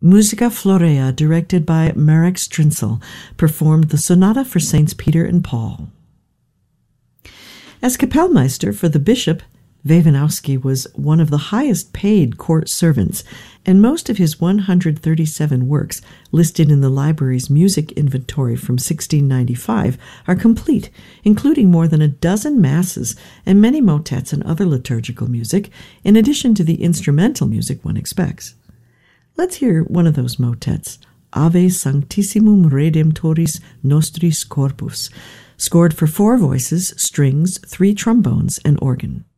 Musica Florea, directed by Marek Strincel, performed the Sonata for Saints Peter and Paul. As Kapellmeister for the bishop, Wewanowski was one of the highest paid court servants, and most of his 137 works listed in the library's music inventory from 1695 are complete, including more than a dozen masses and many motets and other liturgical music, in addition to the instrumental music one expects. Let's hear one of those motets, Ave Sanctissimum Redemptoris Nostris Corpus, scored for 4 voices, strings, 3 trombones, and organ.